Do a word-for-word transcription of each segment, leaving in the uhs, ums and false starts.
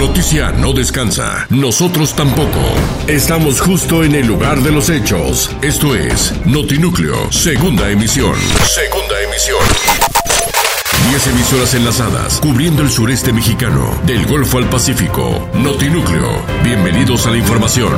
noticia no descansa, nosotros tampoco. Estamos justo en el lugar de los hechos. Esto es Notinúcleo, segunda emisión. Segunda emisión. Diez emisoras enlazadas, cubriendo el sureste mexicano, del Golfo al Pacífico. Notinúcleo, bienvenidos a la información.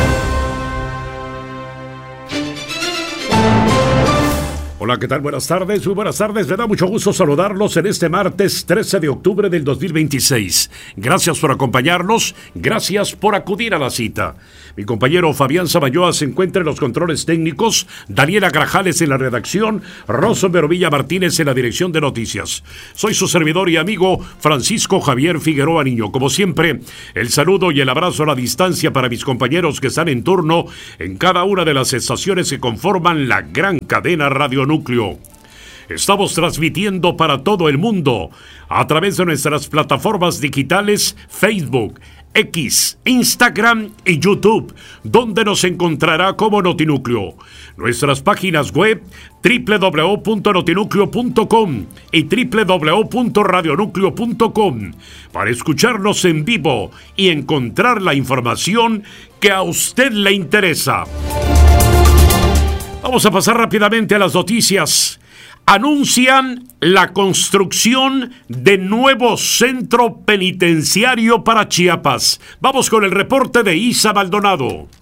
Hola, ¿qué tal? Buenas tardes, muy buenas tardes. Me da mucho gusto saludarlos en este martes trece de octubre del dos mil veintiséis. Gracias por acompañarnos, gracias por acudir a la cita. Mi compañero Fabián Samayoa se encuentra en los controles técnicos, Daniela Grajales en la redacción, Rosso Verovilla Martínez en la dirección de noticias. Soy su servidor y amigo Francisco Javier Figueroa Niño. Como siempre, el saludo y el abrazo a la distancia para mis compañeros que están en turno en cada una de las estaciones que conforman la gran cadena Radio Núcleo. Estamos transmitiendo para todo el mundo a través de nuestras plataformas digitales Facebook, X, Instagram y YouTube, donde nos encontrará como Notinúcleo. Nuestras páginas web doble u doble u doble u punto notinúcleo punto com y doble u doble u doble u punto radionúcleo punto com para escucharnos en vivo y encontrar la información que a usted le interesa. Vamos a pasar rápidamente a las noticias. Anuncian la construcción de nuevo centro penitenciario para Chiapas. Vamos con el reporte de Isa Maldonado.